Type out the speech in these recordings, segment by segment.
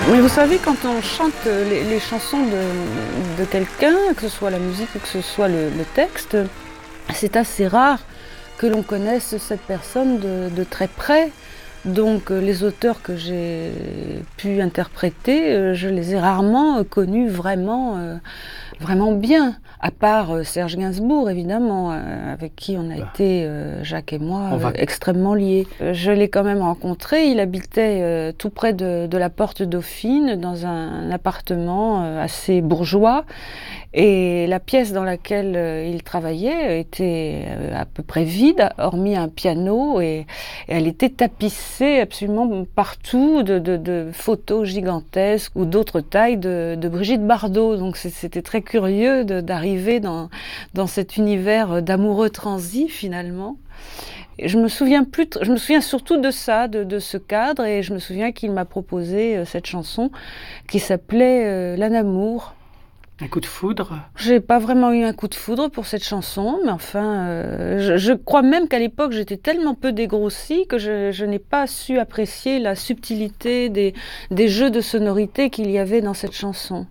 Mais vous savez, quand on chante les chansons de quelqu'un, que ce soit la musique ou que ce soit le texte, c'est assez rare que l'on connaisse cette personne de très près. Donc les auteurs que j'ai pu interpréter, je les ai rarement connus vraiment bien, à part Serge Gainsbourg évidemment, avec qui on a été, Jacques et moi, extrêmement liés. Je l'ai quand même rencontré, il habitait tout près de la Porte Dauphine, dans un appartement assez bourgeois, et la pièce dans laquelle il travaillait était à peu près vide, hormis un piano, et elle était tapissée absolument partout de photos gigantesques ou d'autres tailles de Brigitte Bardot. Donc c'était très curieux d'arriver dans cet univers d'amoureux transis finalement. Et je me souviens surtout de ça, de ce cadre, et je me souviens qu'il m'a proposé cette chanson qui s'appelait L'Anamour. Un coup de foudre? J'ai pas vraiment eu un coup de foudre pour cette chanson, mais enfin, je crois même qu'à l'époque j'étais tellement peu dégrossie que je n'ai pas su apprécier la subtilité des jeux de sonorité qu'il y avait dans cette chanson.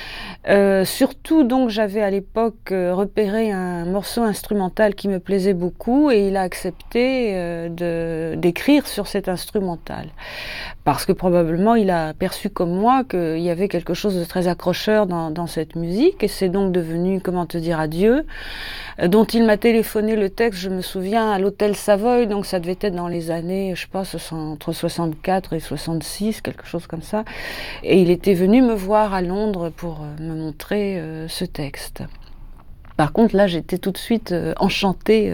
Surtout donc j'avais à l'époque repéré un morceau instrumental qui me plaisait beaucoup, et il a accepté d'écrire sur cet instrumental. Parce que probablement il a perçu comme moi qu'il y avait quelque chose de très accrocheur dans cette musique, et c'est donc devenu Comment te dire adieu, dont il m'a téléphoné le texte, je me souviens, à l'hôtel Savoy, donc ça devait être dans les années, je sais pas, entre 64 et 66, quelque chose comme ça, et il était venu me voir à Londres pour me montrer ce texte. Par contre, là, j'étais tout de suite enchantée,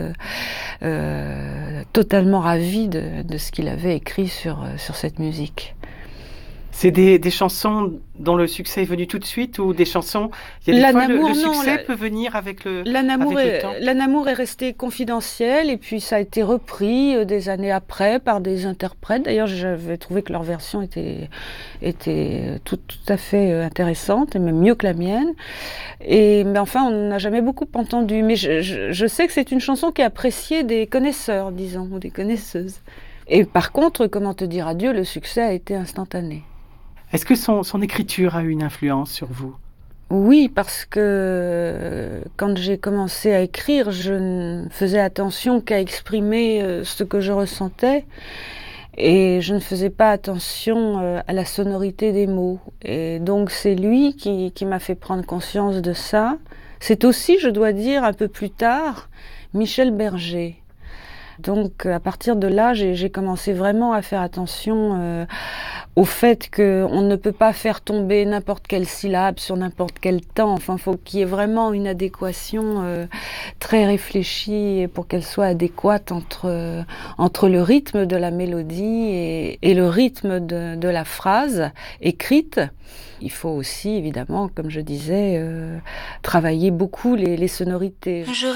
totalement ravie de ce qu'il avait écrit sur cette musique. C'est des chansons dont le succès est venu tout de suite, ou des chansons... Il y a des fois, le succès peut venir avec le temps. L'Anamour est resté confidentiel, et puis ça a été repris des années après par des interprètes. D'ailleurs, j'avais trouvé que leur version était tout à fait intéressante, et même mieux que la mienne. Mais enfin, on n'a jamais beaucoup entendu. Mais je sais que c'est une chanson qui est appréciée des connaisseurs, disons, ou des connaisseuses. Et par contre, Comment te dire adieu, le succès a été instantané. Est-ce que son écriture a eu une influence sur vous? Oui, parce que quand j'ai commencé à écrire, je ne faisais attention qu'à exprimer ce que je ressentais, et je ne faisais pas attention à la sonorité des mots. Et donc c'est lui qui m'a fait prendre conscience de ça. C'est aussi, je dois dire, un peu plus tard, Michel Berger. Donc à partir de là, j'ai commencé vraiment à faire attention au fait qu'on ne peut pas faire tomber n'importe quelle syllabe sur n'importe quel temps. Enfin, il faut qu'il y ait vraiment une adéquation très réfléchie pour qu'elle soit adéquate entre le rythme de la mélodie et le rythme de la phrase écrite. Il faut aussi, évidemment, comme je disais, travailler beaucoup les sonorités.